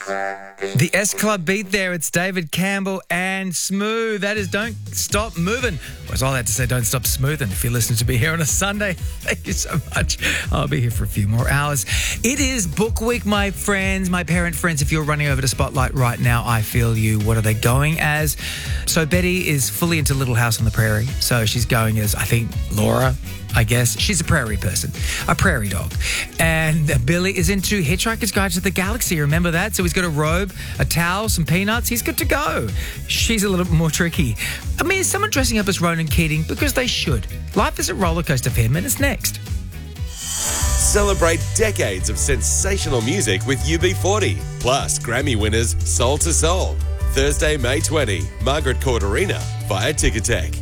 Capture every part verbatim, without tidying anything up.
The S Club beat there. It's David Campbell and Smooth. That is Don't Stop Moving. Or as I like to say, don't stop smoothing. If you're listening to me here on a Sunday, thank you so much. I'll be here for a few more hours. It is Book Week, my friends, my parent friends. If you're running over to Spotlight right now, I feel you. What are they going as? So Betty is fully into Little House on the Prairie. So she's going as, I think, Laura, I guess. She's a prairie person, a prairie dog. And Billy is into Hitchhiker's Guide to the Galaxy. Remember that? So he's got a robe, a towel, some peanuts. He's good to go. She's a little bit more tricky. I mean, is someone dressing up as Ronan Keating? Because they should. Life is a roller coaster for him, and it's next. Celebrate decades of sensational music with U B forty. Plus, Grammy winners Soul to Soul. Thursday, May twentieth. Margaret Court Arena via Ticketek.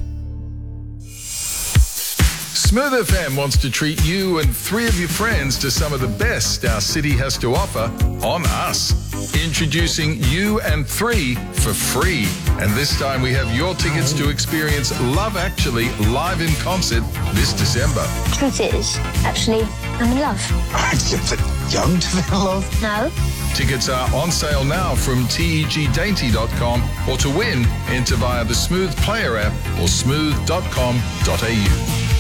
Smooth F M wants to treat you and three of your friends to some of the best our city has to offer on us. Introducing You and Three for free. And this time we have your tickets to experience Love Actually live in concert this December. Truth is, actually, I'm in love. It's just young to be in love. No. Tickets are on sale now from T E G dainty dot com, or to win, enter via the Smooth Player app or smooth dot com dot a u.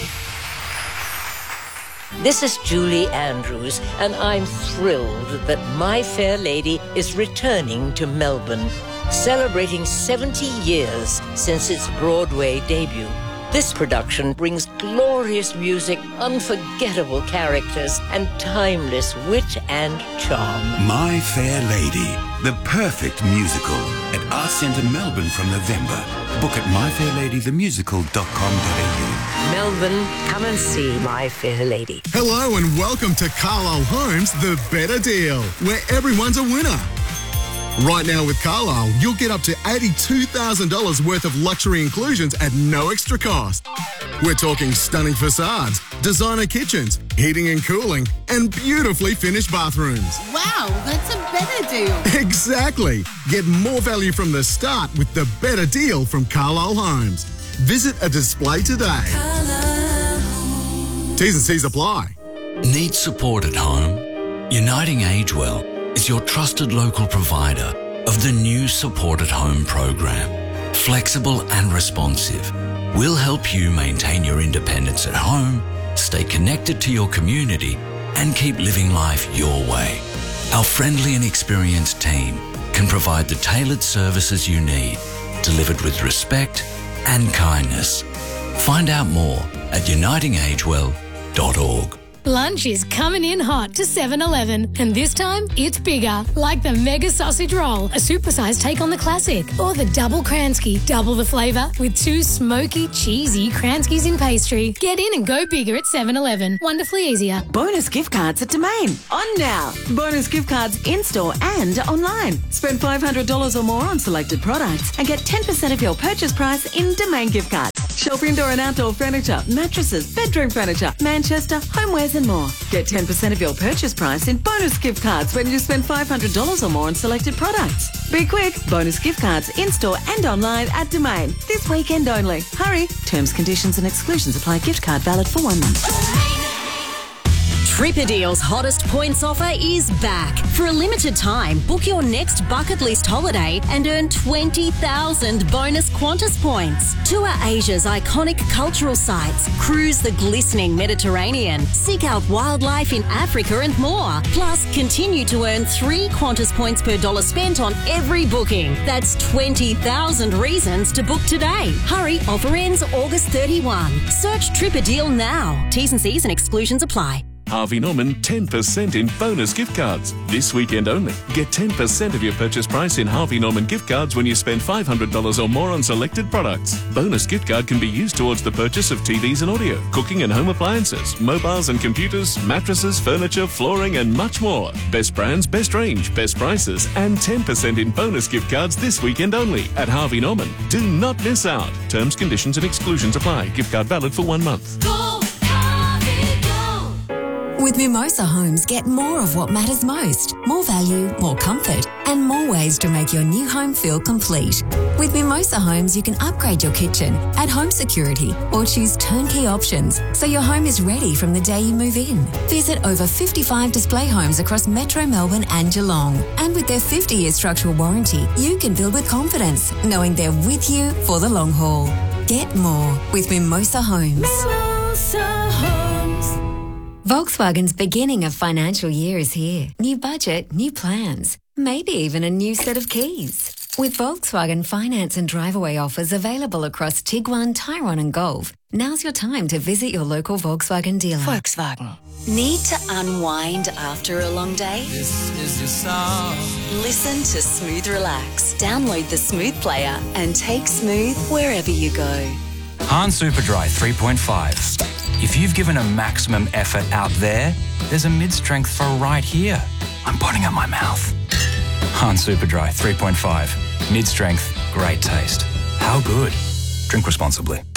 This is Julie Andrews, and I'm thrilled that My Fair Lady is returning to Melbourne, celebrating seventy years since its Broadway debut. This production brings glorious music, unforgettable characters, and timeless wit and charm. My Fair Lady, the perfect musical at Arts Centre Melbourne from November. Book at my fair lady the musical dot com dot a u. Melbourne, come and see My Fair Lady. Hello and welcome to Carlisle Homes, the better deal, where everyone's a winner. Right now with Carlisle, you'll get up to eighty-two thousand dollars worth of luxury inclusions at no extra cost. We're talking stunning facades, designer kitchens, heating and cooling, and beautifully finished bathrooms. Wow, that's a better deal. Exactly. Get more value from the start with the better deal from Carlisle Homes. Visit a display today. T's and C's apply. Need support at home? Uniting Agewell is your trusted local provider of the new Support at Home program. Flexible and responsive, we'll help you maintain your independence at home, stay connected to your community, and keep living life your way. Our friendly and experienced team can provide the tailored services you need, delivered with respect and kindness. Find out more at uniting agewell dot org. Lunch is coming in hot to seven eleven, and this time it's bigger, like the Mega Sausage Roll, a supersized take on the classic, or the Double Kransky, double the flavour with two smoky, cheesy Kranskys in pastry. Get in and go bigger at seven eleven. Wonderfully easier. Bonus gift cards at Domain. On now. Bonus gift cards in-store and online. Spend five hundred dollars or more on selected products and get ten percent of your purchase price in Domain gift cards. Shop indoor and outdoor furniture, mattresses, bedroom furniture, Manchester, homewares and more. Get ten percent of your purchase price in bonus gift cards when you spend five hundred dollars or more on selected products. Be quick. Bonus gift cards in-store and online at Domain. This weekend only. Hurry. Terms, conditions and exclusions apply. Gift card valid for one month. Tripadeal's hottest points offer is back. For a limited time, book your next bucket list holiday and earn twenty thousand bonus Qantas points. Tour Asia's iconic cultural sites, cruise the glistening Mediterranean, seek out wildlife in Africa and more. Plus, continue to earn three Qantas points per dollar spent on every booking. That's twenty thousand reasons to book today. Hurry, offer ends August thirty-first. Search Tripadeal now. T's and C's and exclusions apply. Harvey Norman ten percent in bonus gift cards. This weekend only. Get ten percent of your purchase price in Harvey Norman gift cards when you spend five hundred dollars or more on selected products. Bonus gift card can be used towards the purchase of T Vs and audio, cooking and home appliances, mobiles and computers, mattresses, furniture, flooring and much more. Best brands, best range, best prices and ten percent in bonus gift cards this weekend only at Harvey Norman. Do not miss out. Terms, conditions and exclusions apply. Gift card valid for one month. Go, Harvey, go. With Mimosa Homes, get more of what matters most. More value, more comfort, and more ways to make your new home feel complete. With With Mimosa Homes, you can upgrade your kitchen, add home security, or choose turnkey options so your home is ready from the day you move in. Visit over fifty-five display homes across Metro Melbourne and Geelong. And with their fifty-year structural warranty, you can build with confidence, knowing they're with you for the long haul. Get more with Mimosa Homes. Mimosa Homes. Volkswagen's beginning of financial year is here. New budget, new plans, maybe even a new set of keys. With Volkswagen finance and drive-away offers available across Tiguan, Tyrone and Golf, now's your time to visit your local Volkswagen dealer. Volkswagen. Need to unwind after a long day? This is your song. Listen to Smooth Relax. Download the Smooth player and take Smooth wherever you go. Hahn Superdry three point five. If you've given a maximum effort out there, there's a mid-strength for right here. I'm putting up my mouth. Hahn Superdry three point five. Mid-strength, great taste. How good? Drink responsibly.